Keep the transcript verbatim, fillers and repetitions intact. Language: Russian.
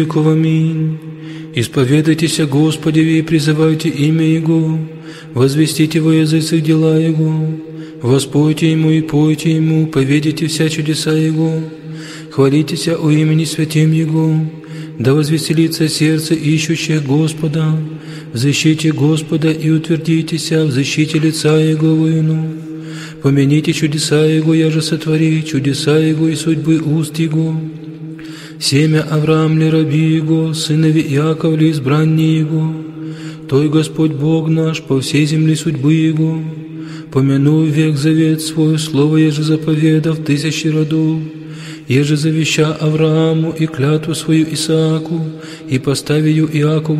веков. Аминь. Исповедайтесь о Господе и призывайте имя Его, возвестите во языцах дела Его, воспойте Ему и пойте Ему, поведите вся чудеса Его, хвалитесь о имени святем Его, да возвеселится сердце ищущих Господа, в защите Господа и утвердитесь в защите лица Его воину. Помяните чудеса Его, я же сотвори, чудеса Его и судьбы уст Его. Семя Авраам ли раби Его, сынови Иаков ли избранни Его, Той Господь Бог наш по всей земле судьбы Его. Помяну век завет свой, слово еже заповедав тысячи родов, еже завеща Аврааму и клятву свою Исааку, и поставию Иакову